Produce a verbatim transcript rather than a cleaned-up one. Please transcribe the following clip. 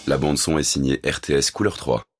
La bande son est signée R T S Couleur trois.